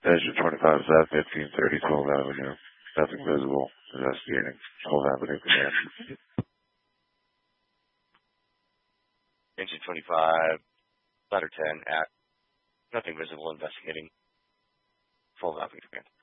Engine 25 South 1530 12th Avenue. Nothing visible. Investigating. 12th Avenue command. Engine 25, ladder 10 at nothing visible, investigating. 12th Avenue command.